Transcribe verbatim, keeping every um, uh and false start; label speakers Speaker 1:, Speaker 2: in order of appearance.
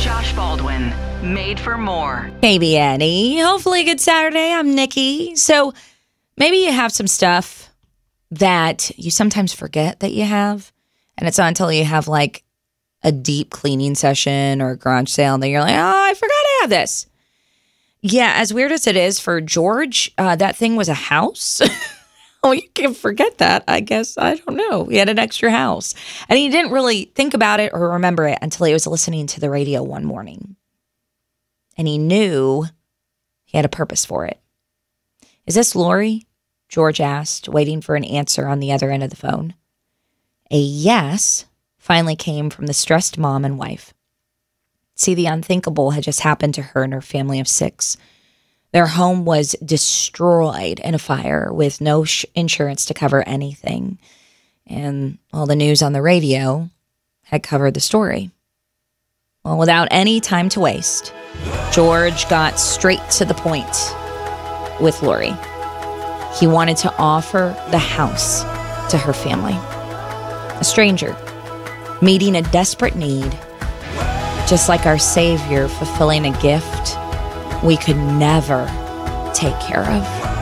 Speaker 1: Josh Baldwin, Made for More.
Speaker 2: Hey, Annie. Hopefully, a good Saturday. I'm Nikki. So maybe you have some stuff that you sometimes forget that you have. And it's not until you have like a deep cleaning session or a garage sale that you're like, oh, I forgot I have this. Yeah, as weird as it is for George, uh, that thing was a house. Oh, you can forget that, I guess. I don't know. He had an extra house. And he didn't really think about it or remember it until he was listening to the radio one morning. And he knew he had a purpose for it. Is this Lori? George asked, waiting for an answer on the other end of the phone. A yes finally came from the stressed mom and wife. See, the unthinkable had just happened to her and her family of six. Their home was destroyed in a fire with no sh- insurance to cover anything. And all the news on the radio had covered the story. Well, without any time to waste, George got straight to the point with Lori. He wanted to offer the house to her family. A stranger meeting a desperate need, just like our Savior fulfilling a gift we could never take care of.